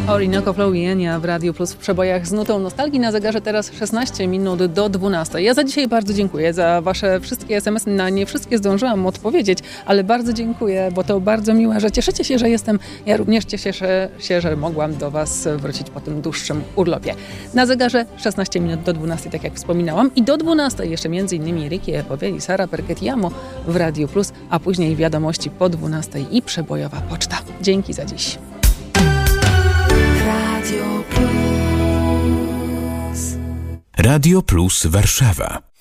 Orinoco Flow i Enia w Radiu Plus w przebojach z nutą nostalgii. Na zegarze teraz 16 minut do 12. Ja za dzisiaj bardzo dziękuję za wasze wszystkie SMS-y. Na nie wszystkie zdążyłam odpowiedzieć, ale bardzo dziękuję, bo to bardzo miłe, że cieszycie się, że jestem. Ja również cieszę się, że mogłam do was wrócić po tym dłuższym urlopie. Na zegarze 16 minut do 12, tak jak wspominałam. I do 12 jeszcze m.in. Ricky Epowie i Sara Perketiamo w Radiu Plus, a później wiadomości po 12 i przebojowa poczta. Dzięki za dziś. Radio Plus Warszawa.